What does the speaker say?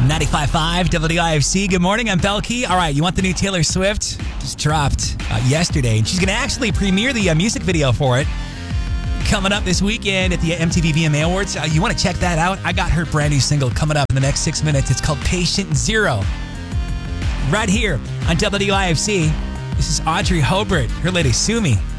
95.5 WIFC. Good morning, I'm Belkey. All right, you want the new Taylor Swift? Just dropped yesterday, and she's going to actually premiere the music video for it coming up this weekend at the MTV VMA Awards. You want to check that out? I got her brand new single coming up in the next 6 minutes. It's called Patient Zero. Right here on WIFC. This is Audrey Hobart, her lady Sue Me.